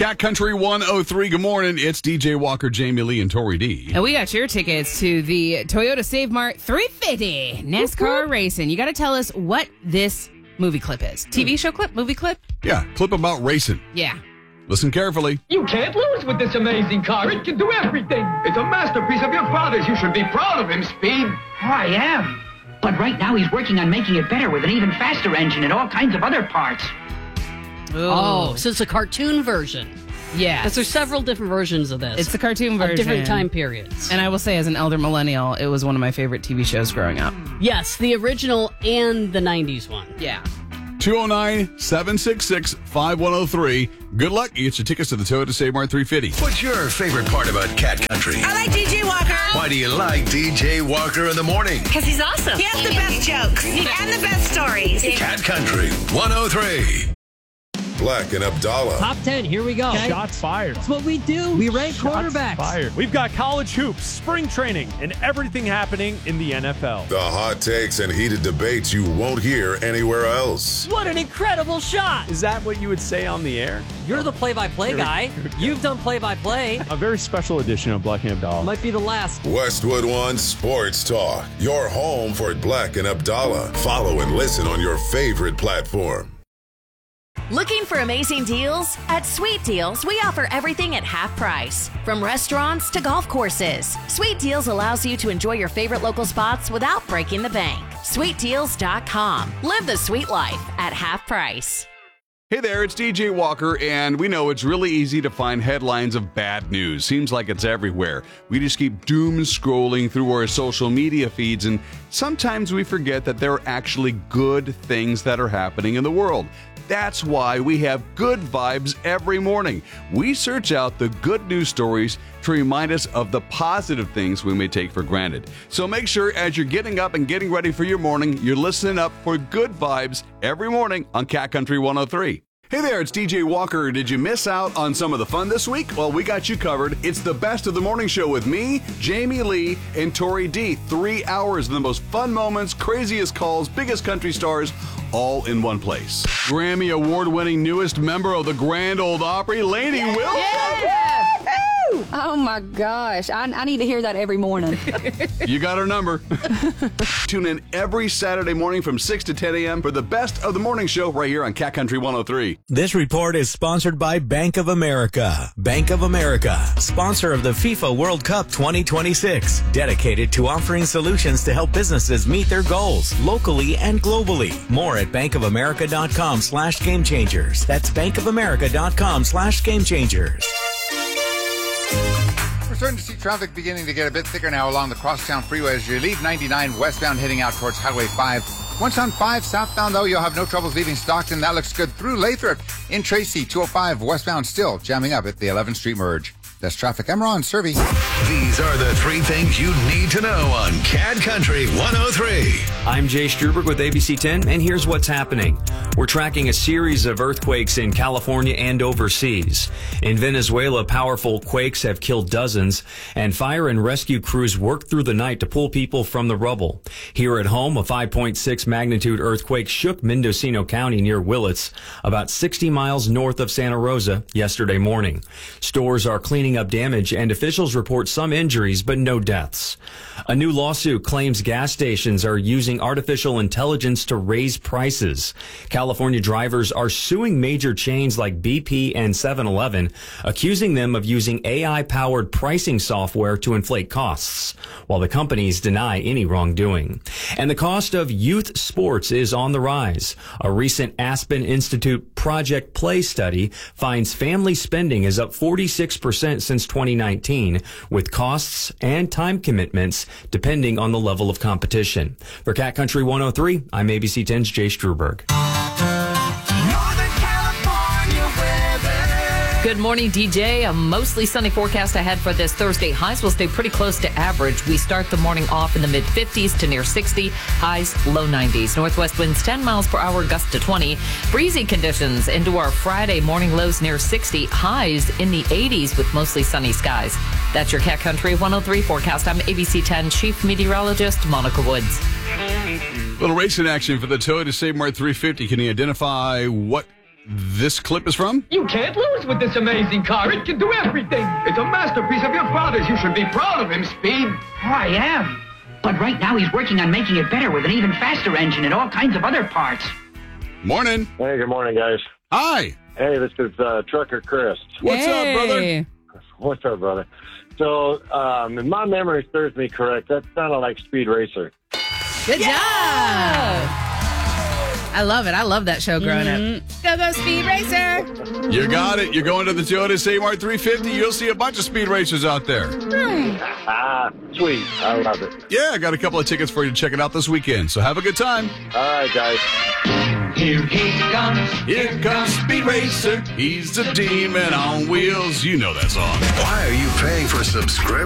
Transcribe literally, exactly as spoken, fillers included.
Cat Country one oh three, good morning. It's D J Walker, Jamie Lee, and Tori D. And we got your tickets to the Toyota Save Mart three fifty NASCAR racing. You got to tell us what this movie clip is. T V show clip? Movie clip? Yeah, clip about racing. Yeah. Listen carefully. You can't lose with this amazing car. It can do everything. It's a masterpiece of your father's. You should be proud of him, Speed. Oh, I am. But right now he's working on making it better with an even faster engine and all kinds of other parts. Ooh. Oh, so it's a cartoon version. Yeah. Because there's several different versions of this. It's the cartoon version. Of different time periods. And I will say, as an elder millennial, it was one of my favorite T V shows growing up. Yes, the original and the nineties one. Yeah. two oh nine, seven six six, five one oh three. Good luck. You get your tickets to the Toyota Save Mart three fifty. What's your favorite part about Cat Country? I like D J Walker. Why do you like D J Walker in the morning? Because he's awesome. He has the best jokes and the best stories. Cat Country one oh three. Black and Abdallah. Top ten, here we go. Shots fired. That's what we do. We rank Shots quarterbacks. fired. We've got college hoops, spring training, and everything happening in the N F L. The hot takes and heated debates you won't hear anywhere else. What an incredible shot. Is that what you would say on the air? You're the play-by-play guy. You've done play-by-play. A very special edition of Black and Abdallah. Might be the last. Westwood One Sports Talk. Your home for Black and Abdallah. Follow and listen on your favorite platform. Looking for amazing deals? At Sweet Deals, we offer everything at half price. From restaurants to golf courses, Sweet Deals allows you to enjoy your favorite local spots without breaking the bank. sweet deals dot com. Live the sweet life at half price. Hey there, it's D J Walker, and we know it's really easy to find headlines of bad news. Seems like it's everywhere. We just keep doom scrolling through our social media feeds, and sometimes we forget that there are actually good things that are happening in the world. That's why we have Good Vibes every morning. We search out the good news stories to remind us of the positive things we may take for granted. So make sure as you're getting up and getting ready for your morning, you're listening up for Good Vibes every morning on Cat Country one oh three. Hey there, it's D J Walker. Did you miss out on some of the fun this week? Well, we got you covered. It's the best of the morning show with me, Jamie Lee, and Tori D. Three hours of the most fun moments, craziest calls, biggest country stars, all in one place. Grammy Award-winning newest member of the Grand Ole Opry, Lainey Wilson. Yeah. Oh my gosh, I, I need to hear that every morning. You got our number. Tune in every Saturday morning from six to ten a.m. for the best of the morning show right here on Cat Country one oh three. This report is sponsored by Bank of America. Bank of America, sponsor of the FIFA World Cup twenty twenty-six, dedicated to offering solutions to help businesses meet their goals locally and globally. More at bankofamerica.com slash game changers. That's bankofamerica.com slash game changers. We're starting to see traffic beginning to get a bit thicker now along the Crosstown Freeway as you leave ninety-nine westbound heading out towards Highway five. Once on five southbound, though, you'll have no troubles leaving Stockton. That looks good through Lathrop. In Tracy, two oh five westbound still jamming up at the eleventh Street merge. That's traffic. I'm Ron Servey. These are the three things you need to know on Cat Country one oh three. I'm Jay Struberg with A B C ten, and here's what's happening. We're tracking a series of earthquakes in California and overseas. In Venezuela, powerful quakes have killed dozens, and fire and rescue crews worked through the night to pull people from the rubble. Here at home, a five point six magnitude earthquake shook Mendocino County near Willits, about sixty miles north of Santa Rosa, yesterday morning. Stores are cleaning up damage, and officials report some injuries, but no deaths. A new lawsuit claims gas stations are using artificial intelligence to raise prices. California drivers are suing major chains like B P and seven eleven, accusing them of using A I-powered pricing software to inflate costs, while the companies deny any wrongdoing. And the cost of youth sports is on the rise. A recent Aspen Institute Project Play study finds family spending is up forty-six percent since twenty nineteen, with costs and time commitments depending on the level of competition. For Cat Country one oh three, I'm A B C ten's Jay Struberg. Good morning, D J. A mostly sunny forecast ahead for this Thursday. Highs will stay pretty close to average. We start the morning off in the mid fifties to near sixty. Highs, low nineties. Northwest winds ten miles per hour, gust to twenty. Breezy conditions into our Friday morning, lows near sixty. Highs in the eighties with mostly sunny skies. That's your Cat Country one oh three forecast. I'm A B C ten Chief Meteorologist Monica Woods. Little racing action for the Toyota Save Mart three fifty. Can you identify what this clip is from? You can't lose with this amazing car. It can do everything. It's a masterpiece of your father's. You should be proud of him, Speed. Oh, I am. But right now he's working on making it better with an even faster engine and all kinds of other parts. Morning. Hey, good morning, guys. Hi. Hey, this is uh, Trucker Chris. What's hey. up, brother? What's up, brother? So, um, if my memory serves me correct, that sounded like Speed Racer. Good yeah. job. I love it. I love that show growing mm-hmm. up. Go, go, Speed Racer. You got it. You're going to the Toyota Save Mart three fifty. You'll see a bunch of speed racers out there. Mm. Ah, sweet. I love it. Yeah, I got a couple of tickets for you to check it out this weekend. So have a good time. All right, guys. Here he comes. Here comes Speed Racer. He's the demon on wheels. You know that song. Why are you paying for subscription?